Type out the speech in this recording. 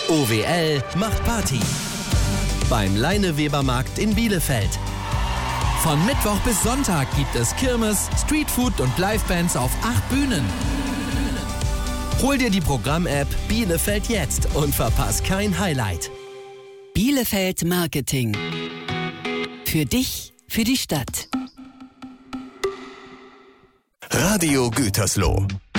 OWL macht Party. Beim Leinewebermarkt in Bielefeld. Von Mittwoch bis Sonntag gibt es Kirmes, Streetfood und Livebands auf 8 Bühnen. Hol dir die Programm-App Bielefeld jetzt und verpass kein Highlight. Bielefeld Marketing. Für dich, für die Stadt. Radio Gütersloh.